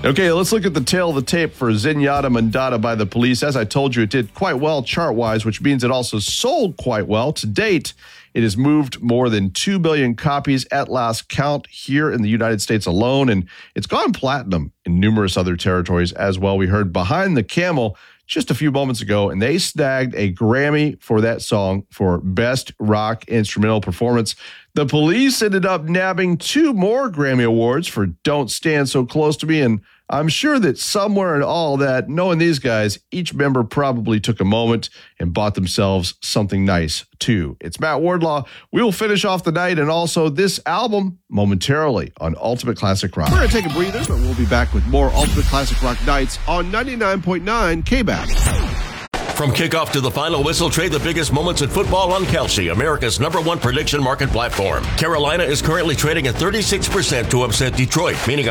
Okay, let's look at the tail of the tape for Zenyatta Mondatta by The Police. As I told you, it did quite well chart-wise, which means it also sold quite well. To date, it has moved more than 2 billion copies at last count here in the United States alone, and it's gone platinum in numerous other territories as well. We heard Behind the Camel just a few moments ago, and they snagged a Grammy for that song for Best Rock Instrumental Performance. The Police ended up nabbing 2 more Grammy Awards for Don't Stand So Close to Me, and I'm sure that somewhere in all that, knowing these guys, each member probably took a moment and bought themselves something nice, too. It's Matt Wardlaw. We will finish off the night and also this album momentarily on Ultimate Classic Rock. We're going to take a breather, but we'll be back with more Ultimate Classic Rock nights on 99.9 KBAC. From kickoff to the final whistle, trade the biggest moments in football on Kelsey, America's #1 prediction market platform. Carolina is currently trading at 36% to upset Detroit, meaning